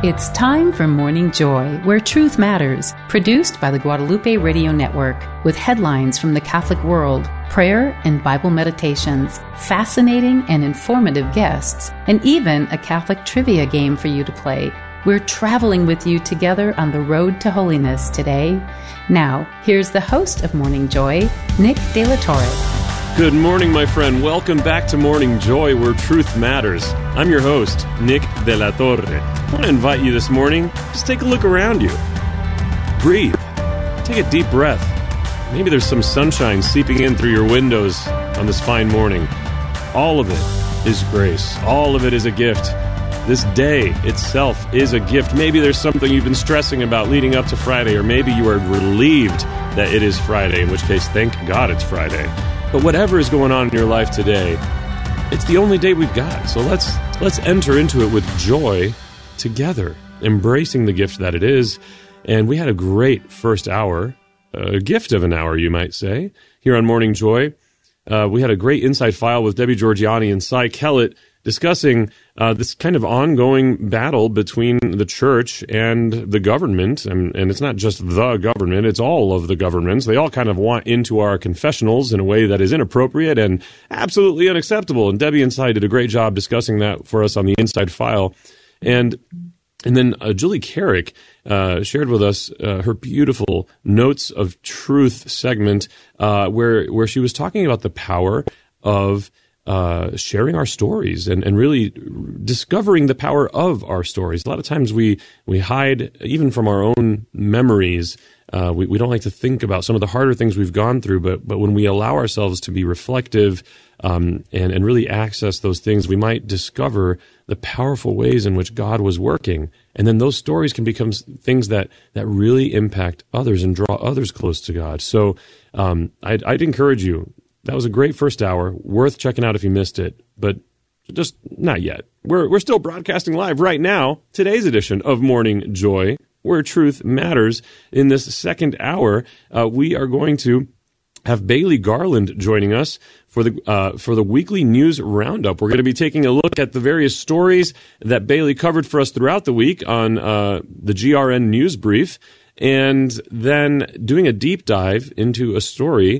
It's time for Morning Joy, where truth matters, produced by the Guadalupe Radio Network, with headlines from the Catholic world, prayer and Bible meditations, fascinating and informative guests, and even a Catholic trivia game for you to play. We're traveling with you together on the road to holiness today. Now, here's the host of Morning Joy, Nick De La Torre. Good morning, my friend. Welcome back to Morning Joy, where truth matters. I'm your host, Nick De La Torre. I want to invite you this morning, just take a look around you. Breathe. Take a deep breath. Maybe there's some sunshine seeping in through your windows on this fine morning. All of it is grace. All of it is a gift. This day itself is a gift. Maybe there's something you've been stressing about leading up to Friday, or maybe you are relieved that it is Friday, in which case, thank God it's Friday. But whatever is going on in your life today, it's the only day we've got. So let's enter into it with joy together, embracing the gift that it is. And we had a great first hour, a gift of an hour, you might say, here on Morning Joy. We had a great Inside File with Debbie Georgiani and Cy Kellett discussing this kind of ongoing battle between the church and the government. And it's not just the government, it's all of the governments. They all kind of want into our confessionals in a way that is inappropriate and absolutely unacceptable. And Debbie and Cy did a great job discussing that for us on the Inside File. And then Julie Carrick shared with us her beautiful Notes of Truth segment where she was talking about the power of sharing our stories and really discovering the power of our stories. A lot of times we hide even from our own memories. We don't like to think about some of the harder things we've gone through, but when we allow ourselves to be reflective and really access those things, we might discover the powerful ways in which God was working. And then those stories can become things that really impact others and draw others close to God. So I'd encourage you. That was a great first hour, worth checking out if you missed it, but just not yet. We're still broadcasting live right now, today's edition of Morning Joy, where truth matters. In this second hour, we are going to have Bailey Garland joining us for the weekly news roundup. We're going to be taking a look at the various stories that Bailey covered for us throughout the week on the GRN News Brief, and then doing a deep dive into a story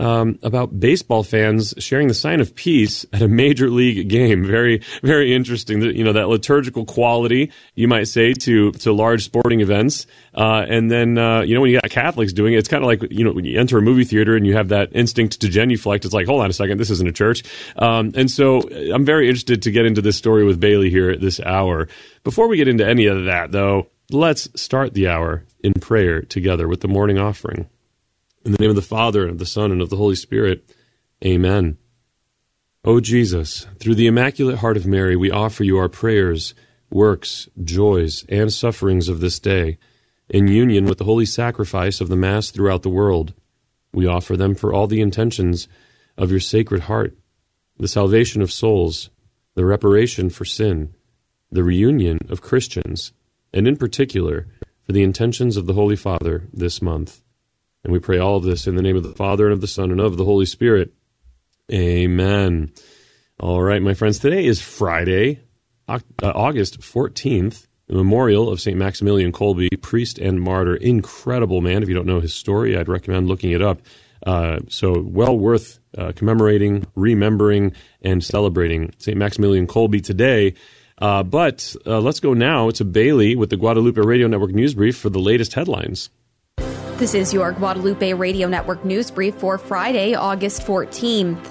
about baseball fans sharing the sign of peace at a major league game. Very, very interesting. That liturgical quality, you might say, to large sporting events. And then, when you got Catholics doing it, it's kind of like, when you enter a movie theater and you have that instinct to genuflect, it's like, hold on a second, this isn't a church. And so I'm very interested to get into this story with Bailey here at this hour. Before we get into any of that, though, let's start the hour in prayer together with the morning offering. In the name of the Father, and of the Son, and of the Holy Spirit. Amen. O Jesus, through the Immaculate Heart of Mary, we offer you our prayers, works, joys, and sufferings of this day, in union with the holy sacrifice of the Mass throughout the world. We offer them for all the intentions of your Sacred Heart, the salvation of souls, the reparation for sin, the reunion of Christians, and in particular, for the intentions of the Holy Father this month. And we pray all of this in the name of the Father, and of the Son, and of the Holy Spirit. Amen. All right, my friends, today is Friday, August 14th, the memorial of St. Maximilian Kolbe, priest and martyr. Incredible man. If you don't know his story, I'd recommend looking it up. So well worth commemorating, remembering, and celebrating St. Maximilian Kolbe today. But let's go now to Bailey with the Guadalupe Radio Network News Brief for the latest headlines. This is your Guadalupe Radio Network News Brief for Friday, August 14th.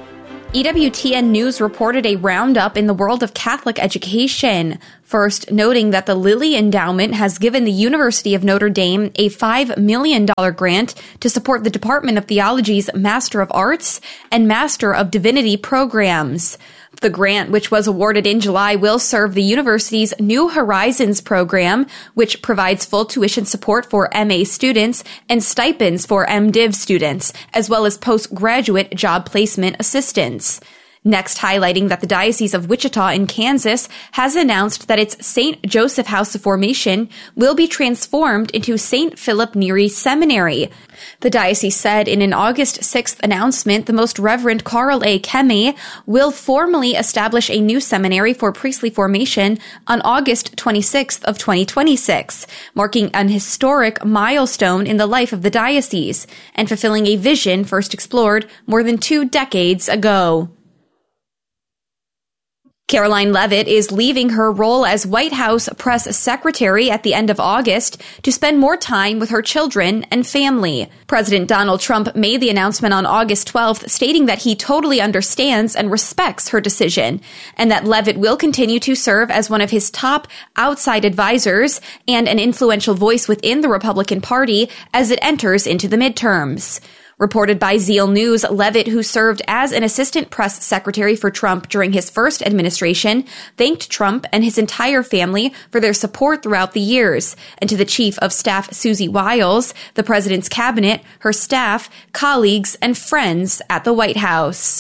EWTN News reported a roundup in the world of Catholic education, first noting that the Lilly Endowment has given the University of Notre Dame a $5 million grant to support the Department of Theology's Master of Arts and Master of Divinity programs. The grant, which was awarded in July, will serve the university's New Horizons program, which provides full tuition support for MA students and stipends for MDiv students, as well as postgraduate job placement assistance. Next, highlighting that the Diocese of Wichita in Kansas has announced that its St. Joseph House of Formation will be transformed into St. Philip Neri Seminary. The diocese said in an August 6th announcement, the Most Reverend Carl A. Kemme will formally establish a new seminary for priestly formation on August 26th of 2026, marking an historic milestone in the life of the diocese and fulfilling a vision first explored more than 2 decades ago. Karoline Leavitt is leaving her role as White House press secretary at the end of August to spend more time with her children and family. President Donald Trump made the announcement on August 12th, stating that he totally understands and respects her decision, and that Leavitt will continue to serve as one of his top outside advisors and an influential voice within the Republican Party as it enters into the midterms. Reported by Zeal News, Leavitt, who served as an assistant press secretary for Trump during his first administration, thanked Trump and his entire family for their support throughout the years, and to the chief of staff, Susie Wiles, the president's cabinet, her staff, colleagues, and friends at the White House.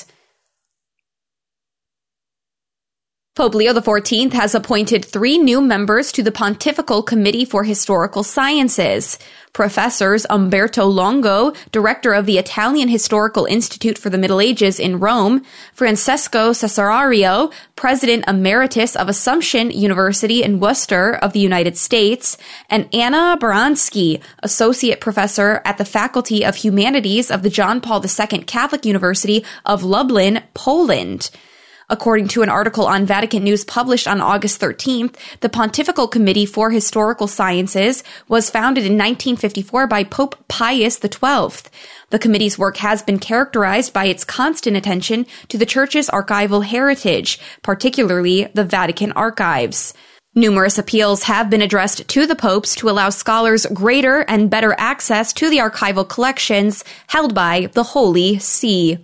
Pope Leo XIV has appointed 3 new members to the Pontifical Committee for Historical Sciences. Professors Umberto Longo, director of the Italian Historical Institute for the Middle Ages in Rome, Francesco Cesarario, president emeritus of Assumption University in Worcester of the United States, and Anna Baranski, associate professor at the Faculty of Humanities of the John Paul II Catholic University of Lublin, Poland. According to an article on Vatican News published on August 13th, the Pontifical Committee for Historical Sciences was founded in 1954 by Pope Pius XII. The committee's work has been characterized by its constant attention to the Church's archival heritage, particularly the Vatican archives. Numerous appeals have been addressed to the popes to allow scholars greater and better access to the archival collections held by the Holy See.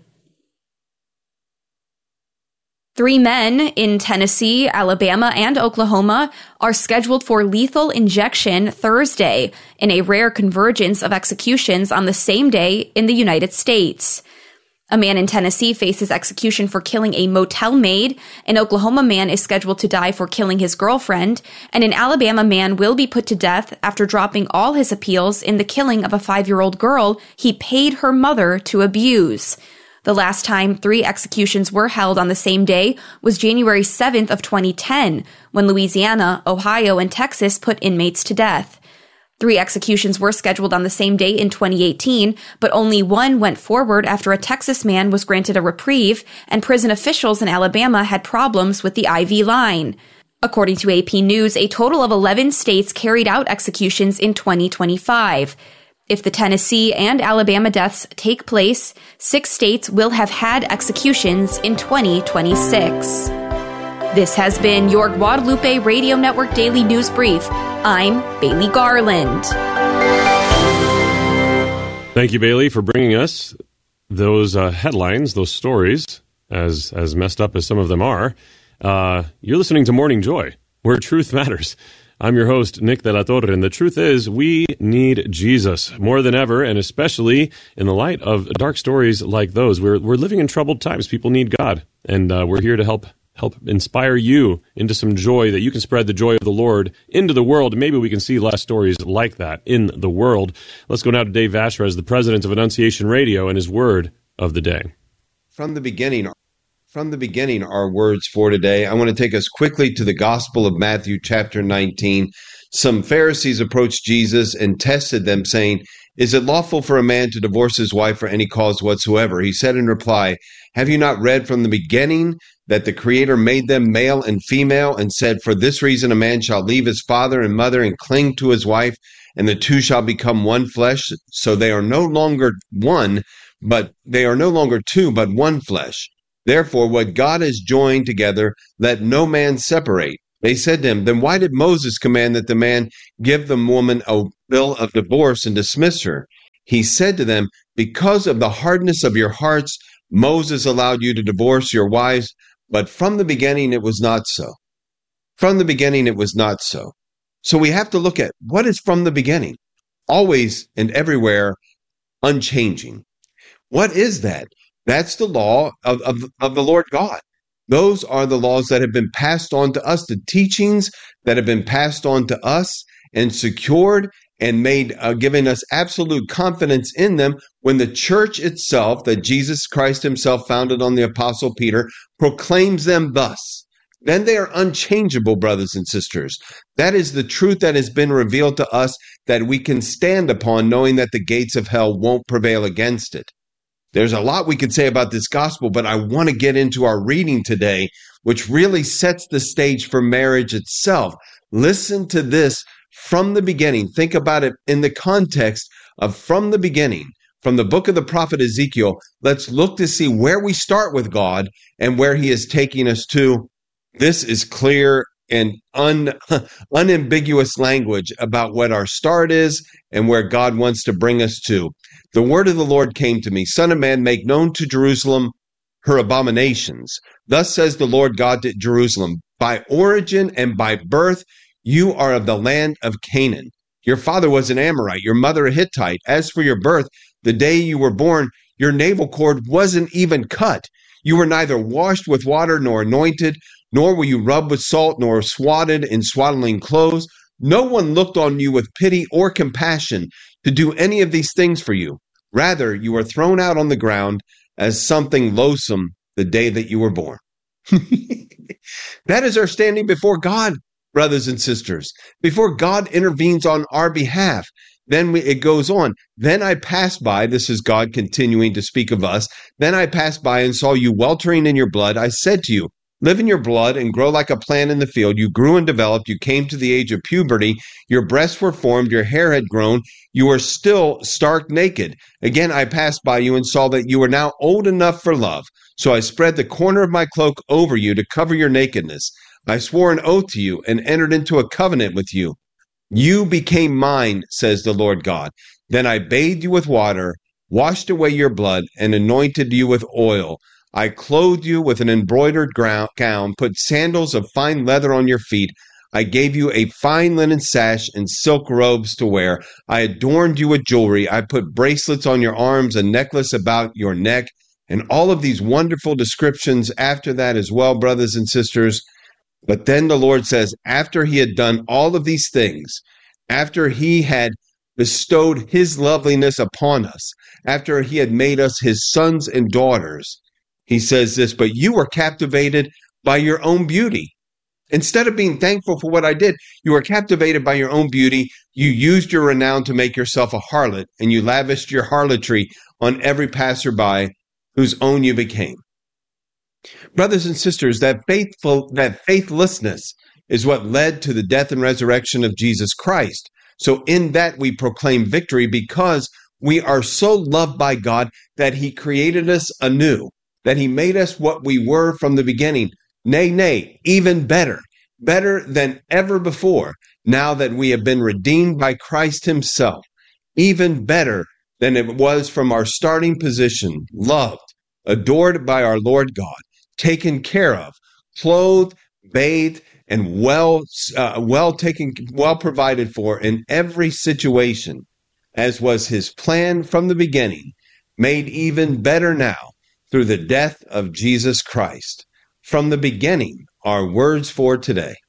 3 men in Tennessee, Alabama, and Oklahoma are scheduled for lethal injection Thursday in a rare convergence of executions on the same day in the United States. A man in Tennessee faces execution for killing a motel maid, an Oklahoma man is scheduled to die for killing his girlfriend, and an Alabama man will be put to death after dropping all his appeals in the killing of a 5-year-old girl he paid her mother to abuse. The last time 3 executions were held on the same day was January 7th of 2010, when Louisiana, Ohio, and Texas put inmates to death. 3 executions were scheduled on the same day in 2018, but only 1 went forward after a Texas man was granted a reprieve, and prison officials in Alabama had problems with the IV line. According to AP News, a total of 11 states carried out executions in 2025. If the Tennessee and Alabama deaths take place, 6 states will have had executions in 2026. This has been your Guadalupe Radio Network Daily News Brief. I'm Bailey Garland. Thank you, Bailey, for bringing us those headlines, those stories, as messed up as some of them are. You're listening to Morning Joy, where truth matters. I'm your host, Nick De La Torre, and the truth is we need Jesus more than ever, and especially in the light of dark stories like those. We're living in troubled times. People need God, and we're here to help inspire you into some joy, that you can spread the joy of the Lord into the world. Maybe we can see less stories like that in the world. Let's go now to Dave Vashrez, the president of Annunciation Radio, and his word of the day. From the beginning, our words for today. I want to take us quickly to the Gospel of Matthew, chapter 19. Some Pharisees approached Jesus and tested them, saying, "Is it lawful for a man to divorce his wife for any cause whatsoever?" He said in reply, "Have you not read from the beginning that the Creator made them male and female, and said, 'For this reason a man shall leave his father and mother and cling to his wife, and the two shall become one flesh?' So they are no longer two, but one flesh. Therefore, what God has joined together, let no man separate." They said to him, "Then why did Moses command that the man give the woman a bill of divorce and dismiss her?" He said to them, "Because of the hardness of your hearts, Moses allowed you to divorce your wives, but from the beginning it was not so." From the beginning it was not so. So we have to look at what is from the beginning, always and everywhere unchanging. What is that? That's the law of the Lord God. Those are the laws that have been passed on to us, the teachings that have been passed on to us and secured and made, giving us absolute confidence in them when the church itself, that Jesus Christ himself founded on the Apostle Peter, proclaims them thus. Then they are unchangeable, brothers and sisters. That is the truth that has been revealed to us that we can stand upon, knowing that the gates of hell won't prevail against it. There's a lot we could say about this gospel, but I want to get into our reading today, which really sets the stage for marriage itself. Listen to this from the beginning. Think about it in the context of from the beginning, from the book of the prophet Ezekiel. Let's look to see where we start with God and where he is taking us to. This is clear and unambiguous language about what our start is and where God wants to bring us to. The word of the Lord came to me, Son of man, make known to Jerusalem her abominations. Thus says the Lord God to Jerusalem, by origin and by birth, you are of the land of Canaan. Your father was an Amorite, your mother a Hittite. As for your birth, the day you were born, your navel cord wasn't even cut. You were neither washed with water nor anointed, nor were you rubbed with salt, nor swatted in swaddling clothes. No one looked on you with pity or compassion to do any of these things for you. Rather, you were thrown out on the ground as something loathsome the day that you were born. That is our standing before God, brothers and sisters. Before God intervenes on our behalf, then it goes on. Then I passed by, this is God continuing to speak of us. Then I passed by and saw you weltering in your blood. I said to you, live in your blood and grow like a plant in the field. You grew and developed. You came to the age of puberty. Your breasts were formed. Your hair had grown. You were still stark naked. Again, I passed by you and saw that you were now old enough for love. So I spread the corner of my cloak over you to cover your nakedness. I swore an oath to you and entered into a covenant with you. You became mine, says the Lord God. Then I bathed you with water, washed away your blood, and anointed you with oil. I clothed you with an embroidered gown, put sandals of fine leather on your feet. I gave you a fine linen sash and silk robes to wear. I adorned you with jewelry. I put bracelets on your arms, a necklace about your neck, and all of these wonderful descriptions after that as well, brothers and sisters. But then the Lord says, after he had done all of these things, after he had bestowed his loveliness upon us, after he had made us his sons and daughters, he says this, but you were captivated by your own beauty. Instead of being thankful for what I did, you were captivated by your own beauty. You used your renown to make yourself a harlot, and you lavished your harlotry on every passerby whose own you became. Brothers and sisters, that faithlessness is what led to the death and resurrection of Jesus Christ. So in that we proclaim victory because we are so loved by God that he created us anew, that he made us what we were from the beginning. Nay, even better than ever before, now that we have been redeemed by Christ himself, even better than it was from our starting position, loved, adored by our Lord God, taken care of, clothed, bathed, and well provided for in every situation, as was his plan from the beginning, made even better now through the death of Jesus Christ. From the beginning, our words for today.